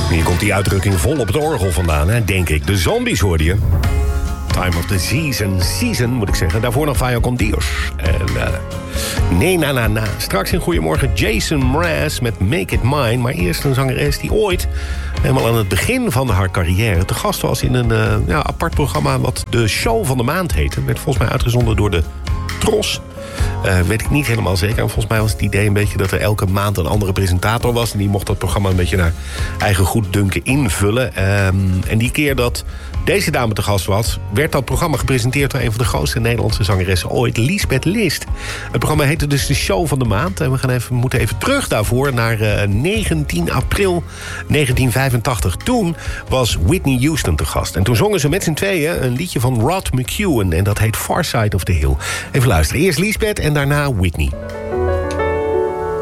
Hier komt die uitdrukking vol op het orgel vandaan, hè, denk ik. De Zombies hoorde je. Time of the Season moet ik zeggen. Daarvoor nog Vaya con Dios. En nee, na. Straks in Goedemorgen Jason Mraz met Make It Mine. Maar eerst een zangeres die ooit, helemaal aan het begin van haar carrière, te gast was in een apart programma wat de Show van de Maand heette. Werd volgens mij uitgezonden door de Tros. Weet ik niet helemaal zeker. En volgens mij was het idee een beetje dat er elke maand een andere presentator was. En die mocht dat programma een beetje naar eigen goeddunken invullen. En die keer dat deze dame te gast was, werd dat programma gepresenteerd door een van de grootste Nederlandse zangeressen ooit, Liesbeth List. Het programma heette dus de Show van de Maand. En we moeten even terug daarvoor naar 19 april 1985. Toen was Whitney Houston te gast. En toen zongen ze met z'n tweeën een liedje van Rod McEwen. En dat heet Far Side of the Hill. Even luisteren. Eerst Liesbeth en daarna Whitney.